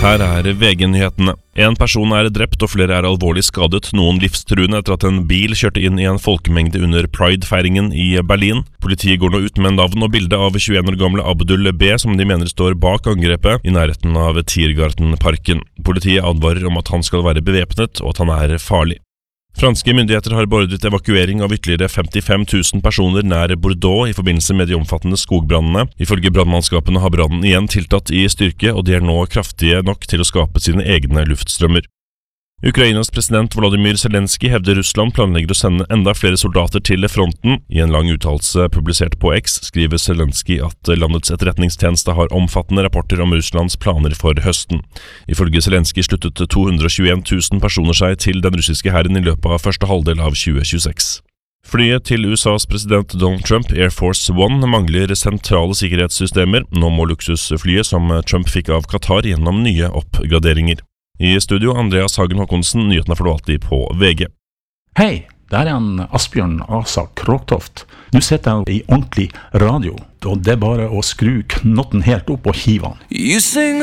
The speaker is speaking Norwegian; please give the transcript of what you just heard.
Her VG-nyhetene. En person drept og flere alvorlig skadet, noen livstruende etter at en bil kjørte inn I en folkemengde under Pride-feiringen I Berlin. Politiet går nå ut med navn og bilde av 21 år gamle Abdul B, som de mener står bak angrepet I nærheten av Tiergarten-parken. Politiet advarer om at han skal være bevæpnet og at han farlig. Franske myndigheter har beordret evakuering av ytterligere 55 000 personer nær Bordeaux I forbindelse med de omfattende skogbrandene. Ifølge brandmannskapene har brannen igjen tiltatt I styrke, og de nå kraftige nok til å skape sine egne luftstrømmer. Ukrainas president Volodymyr Zelensky hevder Russland planlegger å sende enda flere soldater til fronten. I en lang uttalelse publisert på X skriver Zelensky at landets etterretningstjeneste har omfattende rapporter om Russlands planer for høsten. Ifølge Zelensky sluttet 221 000 personer seg til den russiske hæren I løpet av første halvdel av 2026. Flyet til USAs president Donald Trump, Air Force One, mangler sentrale sikkerhetssystemer. Nå må luksusflyet som Trump fikk av Qatar gjennom nye oppgraderinger. I studio, Andreas Hagen Håkonsen, nyhetene får du alltid på VG. Hei, der han Asbjørn Asa Kråktoft. Nå sitter jeg I ordentlig radio, og det bare å skru knotten helt opp og hive han.